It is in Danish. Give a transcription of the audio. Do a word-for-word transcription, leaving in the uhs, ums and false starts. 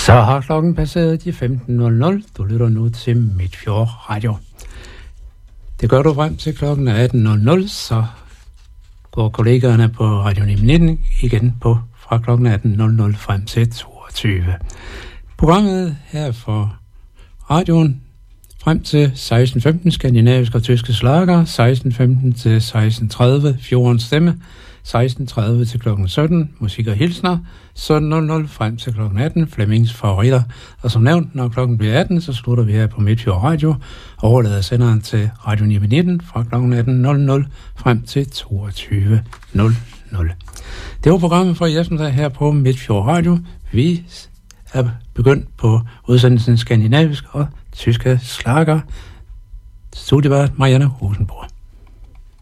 Så har klokken passeret de femten nul nul. Du lytter nu til Midtfjord Radio. Det gør du frem til klokken atten nul nul, så går kollegaerne på Radio nitten igen på fra klokken atten nul nul frem til toogtyve. Programmet her for radioen frem til seksten femten skandinaviske og tyske slager, seksten femten til seksten tredive Fjordens Stemme, seksten tredive til klokken sytten musik og hilsner, sytten nul nul frem til klokken atten Flemmings favoritter. Og som nævnt, når klokken bliver atten, så slutter vi her på Midtfjord Radio, overlader senderen til Radio nitten fra klokken atten nul nul frem til toogtyve nul nul. Det var programmet for i eftermiddag her på Midtfjord Radio. Vi er begyndt på udsendelsen skandinavisk og tyske slager. Studievært Marianne Rosenborg.